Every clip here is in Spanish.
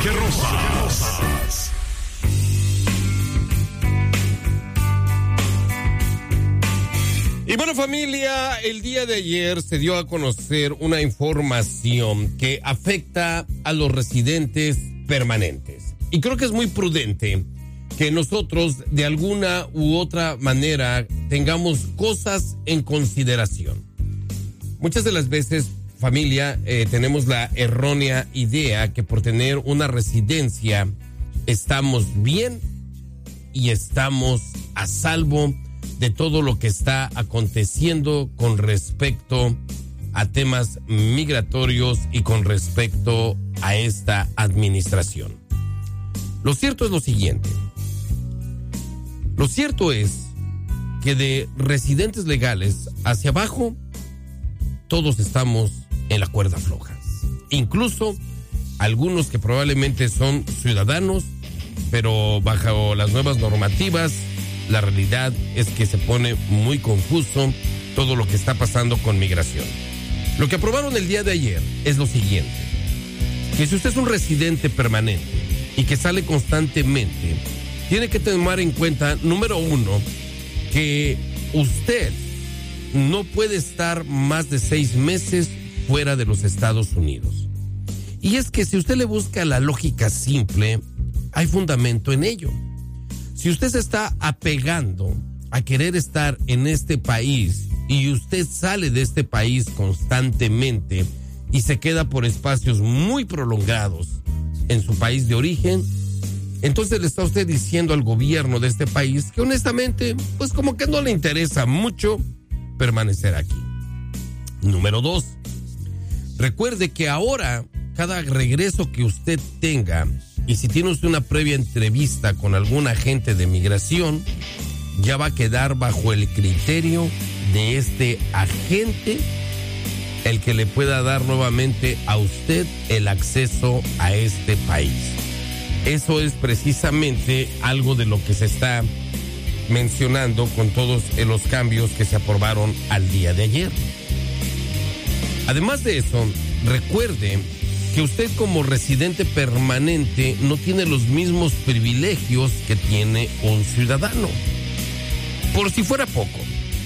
Jorge Rosas. Y bueno, familia, el día de ayer se dio a conocer una información que afecta a los residentes permanentes. Y creo que es muy prudente que nosotros de alguna u otra manera tengamos cosas en consideración. Muchas de las veces, familia, tenemos la errónea idea que por tener una residencia estamos bien y estamos a salvo de todo lo que está aconteciendo con respecto a temas migratorios y con respecto a esta administración. Lo cierto es lo siguiente. Lo cierto es que de residentes legales hacia abajo, todos estamos en la cuerda floja. Incluso algunos que probablemente son ciudadanos, pero bajo las nuevas normativas, la realidad es que se pone muy confuso todo lo que está pasando con migración. Lo que aprobaron el día de ayer es lo siguiente: que si usted es un residente permanente y que sale constantemente, tiene que tomar en cuenta, número uno, que usted no puede estar más de 6 meses fuera de los Estados Unidos. Y es que si usted le busca la lógica simple, hay fundamento en ello. Si usted se está apegando a querer estar en este país y usted sale de este país constantemente y se queda por espacios muy prolongados en su país de origen, entonces le está usted diciendo al gobierno de este país que honestamente, pues como que no le interesa mucho permanecer aquí. Número 2, recuerde que ahora cada regreso que usted tenga, y si tiene usted una previa entrevista con algún agente de migración, ya va a quedar bajo el criterio de este agente el que le pueda dar nuevamente a usted el acceso a este país. Eso es precisamente algo de lo que se está mencionando con todos los cambios que se aprobaron al día de ayer. Además de eso, recuerde que usted como residente permanente no tiene los mismos privilegios que tiene un ciudadano. Por si fuera poco,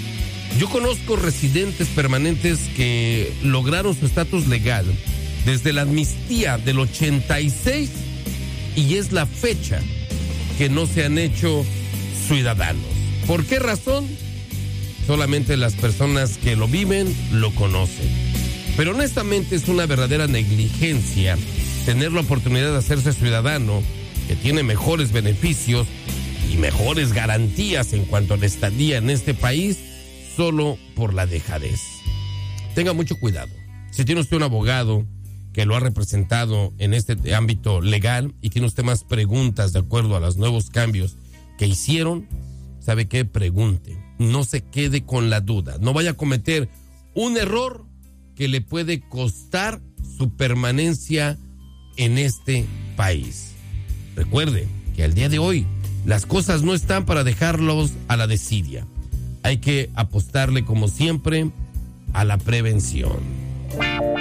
yo conozco residentes permanentes que lograron su estatus legal desde la amnistía del 86 y es la fecha que no se han hecho ciudadanos. ¿Por qué razón? Solamente las personas que lo viven lo conocen. Pero honestamente es una verdadera negligencia tener la oportunidad de hacerse ciudadano, que tiene mejores beneficios y mejores garantías en cuanto a la estadía en este país, solo por la dejadez. Tenga mucho cuidado. Si tiene usted un abogado que lo ha representado en este ámbito legal y tiene usted más preguntas de acuerdo a los nuevos cambios que hicieron, ¿sabe qué? Pregunte. No se quede con la duda. No vaya a cometer un error que le puede costar su permanencia en este país. Recuerde que al día de hoy las cosas no están para dejarlos a la desidia. Hay que apostarle, como siempre, a la prevención.